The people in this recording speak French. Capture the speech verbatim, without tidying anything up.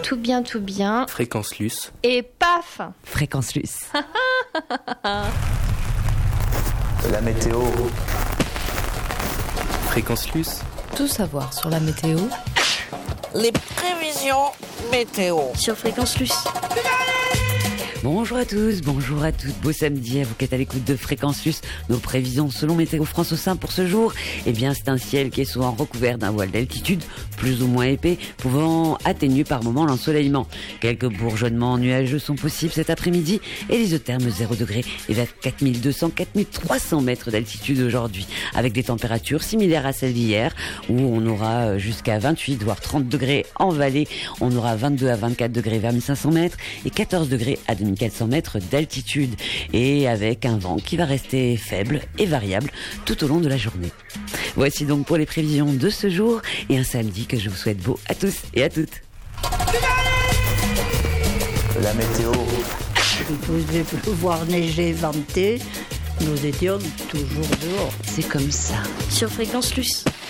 Tout bien, tout bien. Fréquence Luce. Et paf! Fréquence Luce. La météo. Fréquence Luce. Tout savoir sur la météo. Les prévisions météo. Sur Fréquence Luce. Bonjour à tous, bonjour à toutes, beau samedi à vous qui êtes à l'écoute de Fréquence Luce. Nos prévisions selon Météo France au sein pour ce jour, eh bien c'est un ciel qui est souvent recouvert d'un voile d'altitude, plus ou moins épais, pouvant atténuer par moments l'ensoleillement. Quelques bourgeonnements nuageux sont possibles cet après-midi et l'isotherme zéro degré est à quatre mille deux cents à quatre mille trois cents mètres d'altitude aujourd'hui, avec des températures similaires à celles d'hier, où on aura jusqu'à vingt-huit voire trente degrés en vallée, on aura vingt-deux à vingt-quatre degrés vers mille cinq cents mètres et quatorze degrés à deux mille quatre cents mètres d'altitude, et avec un vent qui va rester faible et variable tout au long de la journée. Voici donc pour les prévisions de ce jour et un samedi que je vous souhaite beau à tous et à toutes. La météo. Il pouvait pleuvoir, neiger, venter. Nous étions toujours dehors. C'est comme ça. Sur Fréquence Luce.